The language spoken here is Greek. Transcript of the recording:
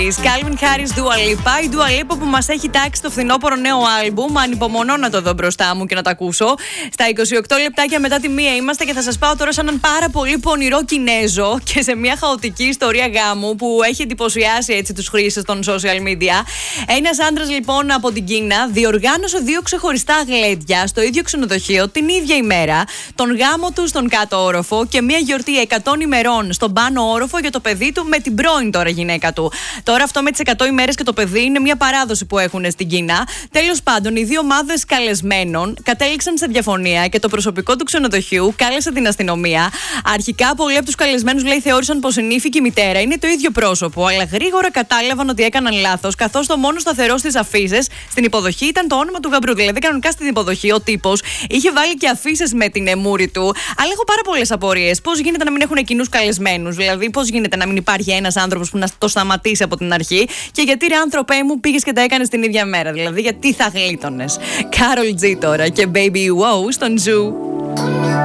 Calvin Harris, Dua Lipa. Η Dua Lipa που μας έχει τάξει το φθινόπωρο νέο άλμπουμ. Ανυπομονώ να το δω μπροστά μου και να το ακούσω. Στα 28 λεπτάκια μετά τη μία είμαστε και θα σας πάω τώρα σε έναν πάρα πολύ πονηρό Κινέζο και σε μια χαοτική ιστορία γάμου που έχει εντυπωσιάσει έτσι τους χρήστες των social media. Ένας άντρας λοιπόν από την Κίνα διοργάνωσε 2 ξεχωριστά γλέντια στο ίδιο ξενοδοχείο την ίδια ημέρα. Τον γάμο του στον κάτω όροφο και μια γιορτή 100 ημερών στον πάνω όροφο για το παιδί του με την πρώην τώρα γυναίκα του. Τώρα αυτό με τις 100 ημέρες και το παιδί είναι μια παράδοση που έχουν στην Κίνα. Τέλος πάντων, οι δύο ομάδες καλεσμένων κατέληξαν σε διαφωνία και το προσωπικό του ξενοδοχείου κάλεσε την αστυνομία. Αρχικά, πολλοί από τους καλεσμένους θεώρησαν πως η νύφη και η μητέρα είναι το ίδιο πρόσωπο, αλλά γρήγορα κατάλαβαν ότι έκαναν λάθος, καθώς το μόνο σταθερό στις αφίσες στην υποδοχή ήταν το όνομα του γαμπρού. Δηλαδή, κανονικά στην υποδοχή ο τύπος είχε βάλει και αφίσες με την μούρη του. Αλλά έχω πάρα πολλές απορίες. Πώς γίνεται να μην έχουν κοινούς καλεσμένους, δηλαδή, πώς γίνεται να μην υπάρχει ένας άνθρωπος που να το σταματήσει από την αρχή, και γιατί ρε άνθρωπέ μου πήγες και τα έκανες την ίδια μέρα, δηλαδή γιατί θα γλίτωνες. Karol G τώρα και Baby Wow στον Zoo.